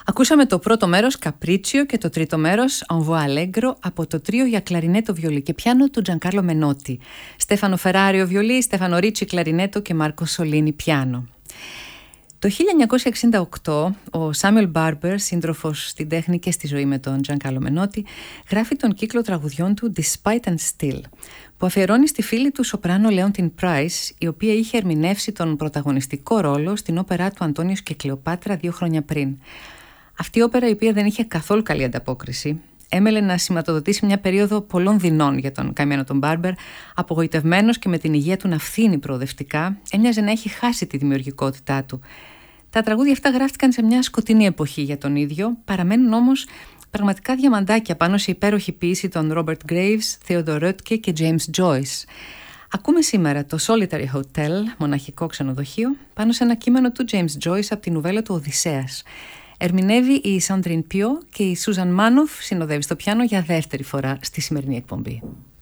Ακούσαμε το πρώτο μέρος Capriccio και το τρίτο μέρος Envoi Allegro από το τρίο για κλαρινέτο, βιολί και πιάνο του Τζανκάρλο Μενότη. Στέφανο Φεράριο βιολί, Στέφανο Ρίτσι κλαρινέτο και Μάρκο Σολίνι πιάνο. Το 1968 ο Σάμιουελ Μπάρμπερ, σύντροφος στην τέχνη και στη ζωή με τον Τζανκάρλο Μενότη, γράφει τον κύκλο τραγουδιών του Despite and Still, που αφιερώνει στη φίλη του σοπράνο Λέοντιν Πράις, η οποία είχε ερμηνεύσει τον πρωταγωνιστικό ρόλο στην όπερά του Αντώνιος και Κλεοπάτρα 2 χρόνια πριν. Αυτή η όπερα, η οποία δεν είχε καθόλου καλή ανταπόκριση, έμελε να σηματοδοτήσει μια περίοδο πολλών δεινών για τον καημένο τον Μπάρμπερ. Απογοητευμένος και με την υγεία του να φθήνει προοδευτικά, έμοιαζε να έχει χάσει τη δημιουργικότητά του. Τα τραγούδια αυτά γράφτηκαν σε μια σκοτεινή εποχή για τον ίδιο, παραμένουν όμως πραγματικά διαμαντάκια πάνω σε υπέροχη ποίηση των Robert Graves, Theodore Roethke και James Joyce. Ακούμε σήμερα το Solitary Hotel, μοναχικό ξενοδοχείο, πάνω σε ένα κείμενο του James Joyce από την νουβέλα του Οδυσσέας. Ερμηνεύει η Σάντριν Πιό και η Σούζαν Μάνοφ συνοδεύει στο πιάνο για δεύτερη φορά στη σημερινή εκπομπή.